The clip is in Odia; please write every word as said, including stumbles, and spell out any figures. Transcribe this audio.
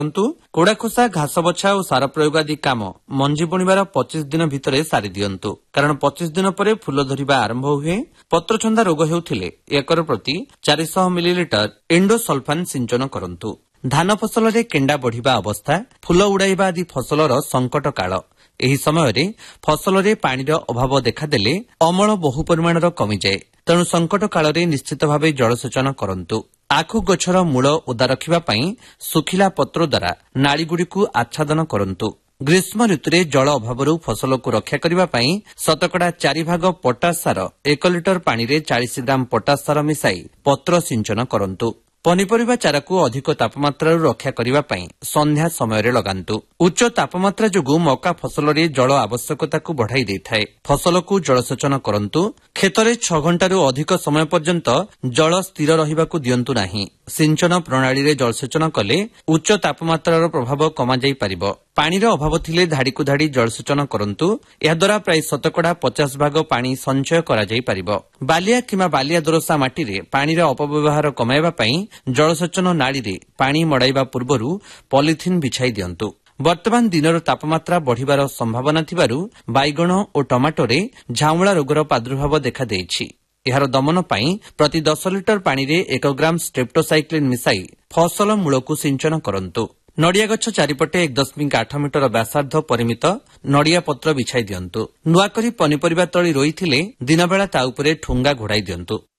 କିନ୍ତୁ କୋଡ଼ାଖୋସା ଘାସ ବଛା ଓ ସାର ପ୍ରୟୋଗ ଆଦି କାମ ମଞ୍ଜି ବୁଣିବାର ପଚିଶ ଦିନ ଭିତରେ ସାରି ଦିଅନ୍ତୁ, କାରଣ ପଚିଶ ଦିନ ପରେ ଫୁଲ ଧରିବା ଆରମ୍ଭ ହୁଏ। ପତ୍ରଛନ୍ଦା ରୋଗ ହେଉଥିଲେ ଏକର ପ୍ରତି ଚାରିଶହ ମିଲିଲିଟର ଏଣ୍ଡୋସଲଫାନ୍ ସିଞ୍ଚନ କରନ୍ତୁ। ଧାନ ଫସଲରେ କେଣ୍ଡା ବଢ଼ିବା ଅବସ୍ଥା, ଫୁଲ ଉଡ଼ାଇବା ଆଦି ଫସଲର ସଙ୍କଟ କାଳ। ଏହି ସମୟରେ ଫସଲରେ ପାଣିର ଅଭାବ ଦେଖାଦେଲେ ଅମଳ ବହୁ ପରିମାଣର କମିଯାଏ। ତେଣୁ ସଙ୍କଟ କାଳରେ ନିଶ୍ଚିତ ଭାବେ ଜଳସେଚନ କରନ୍ତୁ। ଆଖୁ ଗଛର ମୂଳ ଓଦା ରଖିବା ପାଇଁ ଶୁଖିଲା ପତ୍ର ଦ୍ୱାରା ନାଳିଗୁଡ଼ିକୁ ଆଚ୍ଛାଦନ କରନ୍ତୁ। ଗ୍ରୀଷ୍ମ ଋତୁରେ ଜଳ ଅଭାବରୁ ଫସଲକୁ ରକ୍ଷା କରିବା ପାଇଁ ଶତକଡ଼ା ଚାରି ଭାଗ ପଟାସ ସାର ଏକ ଲିଟର ପାଣିରେ ଚାଳିଶ ଗ୍ରାମ ପଟାସ ସାର ମିଶାଇ ପତ୍ର ସିଞ୍ଚନ କରନ୍ତୁ। ପନିପରିବା ଚାରାକୁ ଅଧିକ ତାପମାତ୍ରାରୁ ରକ୍ଷା କରିବା ପାଇଁ ସନ୍ଧ୍ୟା ସମୟରେ ଲଗାନ୍ତୁ। ଉଚ୍ଚ ତାପମାତ୍ରା ଯୋଗୁଁ ମକା ଫସଲରେ ଜଳ ଆବଶ୍ୟକତାକୁ ବଢ଼ାଇ ଦେଇଥାଏ। ଫସଲକୁ ଜଳସେଚନ କରନ୍ତୁ। କ୍ଷେତରେ ଛଅ ଘଣ୍ଟାରୁ ଅଧିକ ସମୟ ପର୍ଯ୍ୟନ୍ତ ଜଳ ସ୍ଥିର ରହିବାକୁ ଦିଅନ୍ତୁ ନାହିଁ। ସିଞ୍ଚନ ପ୍ରଣାଳୀରେ ଜଳସେଚନ କଲେ ଉଚ୍ଚ ତାପମାତ୍ରାର ପ୍ରଭାବ କମାଯାଇପାରିବ। ପାଣିର ଅଭାବ ଥିଲେ ଧାଡ଼ିକୁ ଧାଡ଼ି ଜଳସେଚନ କରନ୍ତୁ। ଏହାଦ୍ୱାରା ପ୍ରାୟ ଶତକଡ଼ା ପଚାଶ ଭାଗ ପାଣି ସଞ୍ଚୟ କରାଯାଇପାରିବ। ବାଲିଆ କିମ୍ବା ବାଲିଆ ଦୋରସା ମାଟିରେ ପାଣିର ଅପବ୍ୟବହାର କମାଇବା ପାଇଁ ଜଳସେଚନ ନାଳିରେ ପାଣି ମଡ଼ାଇବା ପୂର୍ବରୁ ପଲିଥିନ୍ ବିଛାଇ ଦିଅନ୍ତୁ। ବର୍ତ୍ତମାନ ଦିନର ତାପମାତ୍ରା ବଢ଼ିବାର ସମ୍ଭାବନା ଥିବାରୁ ବାଇଗଣ ଓ ଟମାଟୋରେ ଝାଉଁଳା ରୋଗର ପ୍ରାଦୁର୍ଭାବ ଦେଖାଦେଇଛି। ଏହାର ଦମନ ପାଇଁ ପ୍ରତି ଦଶ ଲିଟର ପାଣିରେ ଏକ ଗ୍ରାମ ଷ୍ଟ୍ରେପ୍ଟୋସାଇକ୍ଲିନ୍ ମିଶାଇ ଫସଲ ମୂଳକୁ ସିଞ୍ଚନ କରନ୍ତୁ। ନଡ଼ିଆ ଗଛ ଚାରିପଟେ ଏକ ଦଶମିକ ଆଠ ମିଟର ବ୍ୟାସାର୍ଦ୍ଧ ପରିମିତ ନଡ଼ିଆ ପତ୍ର ବିଛାଇ ଦିଅନ୍ତୁ। ନୂଆକରି ପନିପରିବା ତଳି ରୋଇଥିଲେ ଦିନବେଳା ତା ଉପରେ ଠୁଙ୍ଗା ଘୋଡ଼ାଇ ଦିଅନ୍ତୁ।